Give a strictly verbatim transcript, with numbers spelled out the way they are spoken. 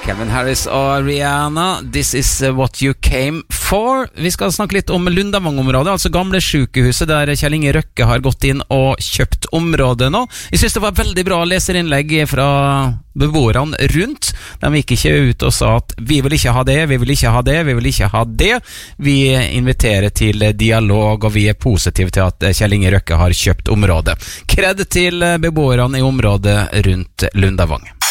Calvin Harris og Rihanna, This is what you came for. Vi skal snakke litt om Lundavang-området, altså gamle sykehuset der Kjell Inge Røkke har gått inn og kjøpt området nå. Jeg synes det var veldig bra leserinnlegg fra beboerne rundt. De gikk ikke ut og sa at vi vil ikke ha det, vi vil ikke ha det, vi vil ikke ha det. Vi inviterer til dialog, og vi er positive til at Kjell Inge Røkke har kjøpt området. Kred til beboerne i området rundt Lundavang.